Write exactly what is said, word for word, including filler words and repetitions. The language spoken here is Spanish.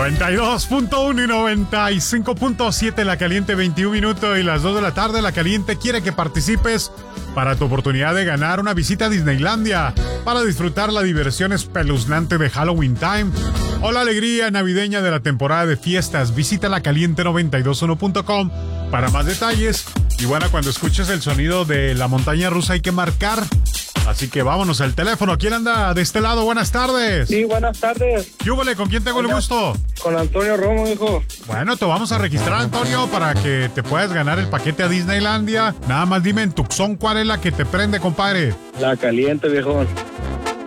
noventa y dos punto uno y noventa y cinco punto siete La Caliente, veintiún minutos y las dos de la tarde. La Caliente quiere que participes para tu oportunidad de ganar una visita a Disneylandia para disfrutar la diversión espeluznante de Halloween Time o la alegría navideña de la temporada de fiestas. Visita la caliente noventa y dos uno punto com para más detalles. Y bueno, cuando escuches el sonido de la montaña rusa hay que marcar. Así que vámonos al teléfono. ¿Quién anda de este lado? Buenas tardes. Sí, buenas tardes. Yúbele, ¿con quién tengo el gusto? Con Antonio Romo, hijo. Bueno, te vamos a registrar, Antonio, para que te puedas ganar el paquete a Disneylandia. Nada más dime en Tucson cuál es la que te prende, compadre. La Caliente, viejo.